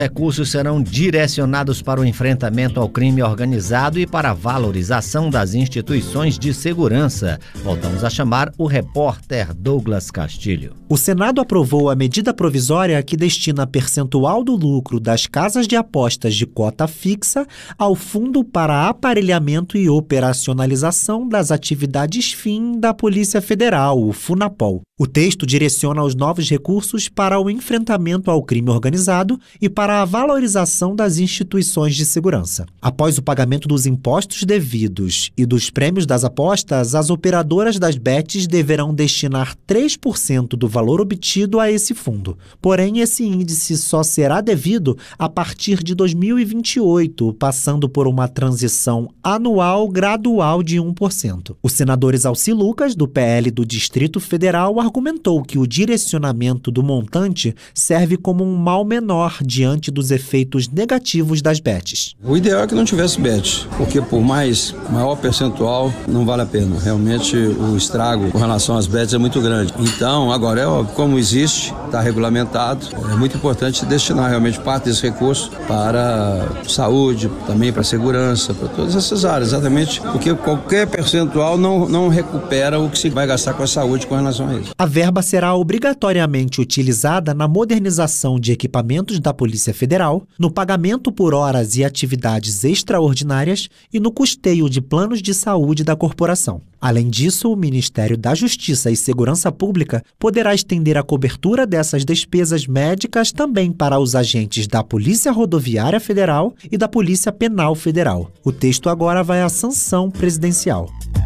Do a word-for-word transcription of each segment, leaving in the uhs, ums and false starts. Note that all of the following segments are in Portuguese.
Recursos serão direcionados para o enfrentamento ao crime organizado e para a valorização das instituições de segurança. Voltamos a chamar o repórter Douglas Castilho. O Senado aprovou a medida provisória que destina percentual do lucro das casas de apostas de cota fixa ao Fundo para Aparelhamento e Operacionalização das Atividades Fim da Polícia Federal, o FUNAPOL. O texto direciona os novos recursos para o enfrentamento ao crime organizado e para a valorização das instituições de segurança. Após o pagamento dos impostos devidos e dos prêmios das apostas, as operadoras das bets deverão destinar três por cento do valor obtido a esse fundo. Porém, esse índice só será devido a partir de dois mil e vinte e oito, passando por uma transição anual gradual de um por cento. O senador Exalci Lucas, do P L do Distrito Federal, argumentou que o direcionamento do montante serve como um mal menor diante dos efeitos negativos das bets. O ideal é que não tivesse bet, porque por mais maior percentual não vale a pena. Realmente o estrago com relação às bets é muito grande. Então, agora, é óbvio, como existe, está regulamentado, é muito importante destinar realmente parte desse recurso para saúde, também para segurança, para todas essas áreas, exatamente porque qualquer percentual não, não recupera o que se vai gastar com a saúde com relação a isso. A verba será obrigatoriamente utilizada na modernização de equipamentos da Polícia Federal, no pagamento por horas e atividades extraordinárias e no custeio de planos de saúde da corporação. Além disso, o Ministério da Justiça e Segurança Pública poderá estender a cobertura dessas despesas médicas também para os agentes da Polícia Rodoviária Federal e da Polícia Penal Federal. O texto agora vai à sanção presidencial.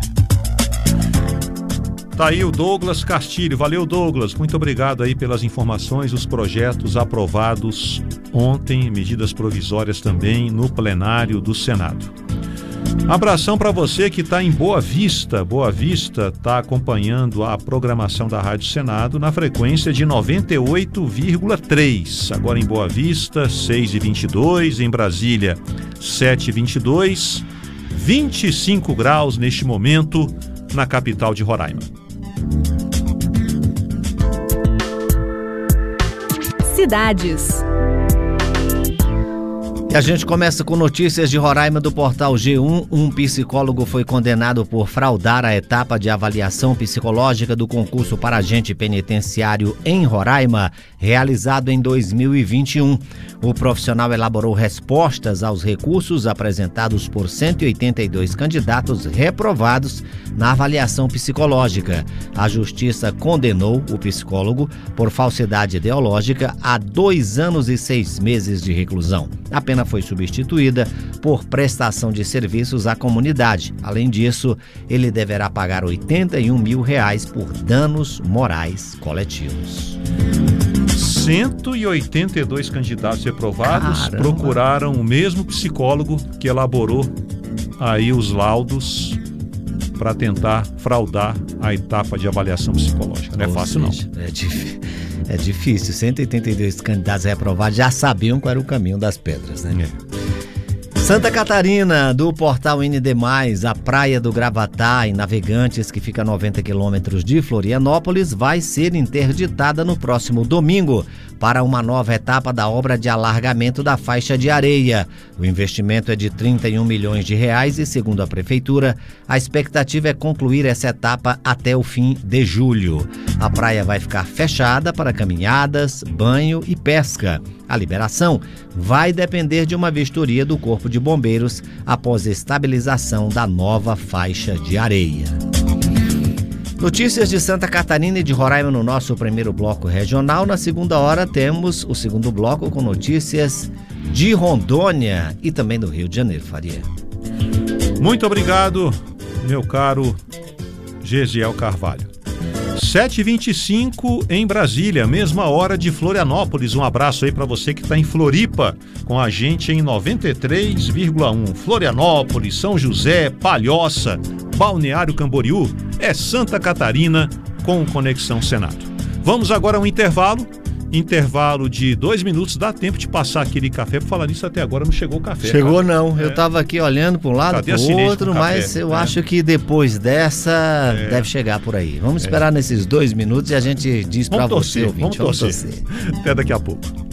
Tá aí o Douglas Castilho. Valeu, Douglas. Muito obrigado aí pelas informações, os projetos aprovados ontem, medidas provisórias também no plenário do Senado. Abração para você que está em Boa Vista. Boa Vista está acompanhando a programação da Rádio Senado na frequência de noventa e oito vírgula três. Agora em Boa Vista, seis e vinte e dois. Em Brasília, sete e vinte e dois. vinte e cinco graus neste momento na capital de Roraima. Cidades. E a gente começa com notícias de Roraima do portal G um. Um psicólogo foi condenado por fraudar a etapa de avaliação psicológica do concurso para agente penitenciário em Roraima, realizado em dois mil e vinte e um. O profissional elaborou respostas aos recursos apresentados por cento e oitenta e dois candidatos reprovados na avaliação psicológica. A Justiça condenou o psicólogo por falsidade ideológica a dois anos e seis meses de reclusão. A pena foi substituída por prestação de serviços à comunidade. Além disso, ele deverá pagar oitenta e um mil reais por danos morais coletivos. cento e oitenta e dois candidatos reprovados Caramba. procuraram o mesmo psicólogo que elaborou aí os laudos para tentar fraudar a etapa de avaliação psicológica. Não é fácil, não. É difícil. É difícil, cento e oitenta e dois candidatos reprovados já sabiam qual era o caminho das pedras, né? É. Santa Catarina, do portal N D mais, a Praia do Gravatá, em Navegantes, que fica a noventa quilômetros de Florianópolis, vai ser interditada no próximo domingo para uma nova etapa da obra de alargamento da faixa de areia. O investimento é de trinta e um milhões de reais e, segundo a Prefeitura, a expectativa é concluir essa etapa até o fim de julho. A praia vai ficar fechada para caminhadas, banho e pesca. A liberação vai depender de uma vistoria do Corpo de Bombeiros após a estabilização da nova faixa de areia. Notícias de Santa Catarina e de Roraima no nosso primeiro bloco regional. Na segunda hora temos o segundo bloco com notícias de Rondônia e também do Rio de Janeiro, Faria. Muito obrigado, meu caro Gesiel Carvalho. sete e vinte e cinco em Brasília, mesma hora de Florianópolis. Um abraço aí para você que está em Floripa, com a gente em noventa e três vírgula um. Florianópolis, São José, Palhoça, Balneário Camboriú, é Santa Catarina com Conexão Senado. Vamos agora a um intervalo. Intervalo de dois minutos, dá tempo de passar aquele café. Por falar nisso, até agora não chegou o café. Chegou cara. não, é. eu tava aqui olhando para um lado, para o outro, mas eu é. acho que depois dessa é. deve chegar por aí. Vamos esperar é. nesses dois minutos e a gente diz para você, ouvinte. Vamos torcer. Vamos torcer. Até daqui a pouco.